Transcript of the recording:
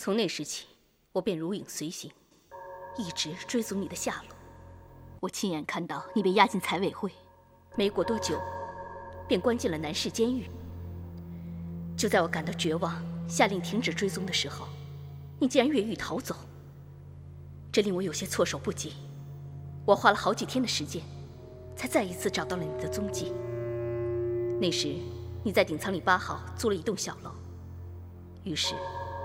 从那时起，我便如影随形，一直追踪你的下落。我亲眼看到你被押进财委会，没过多久，便关进了南市监狱。就在我感到绝望，下令停止追踪的时候，你竟然越狱逃走，这令我有些措手不及。我花了好几天的时间，才再一次找到了你的踪迹。那时，你在顶仓里8号租了一栋小楼，于是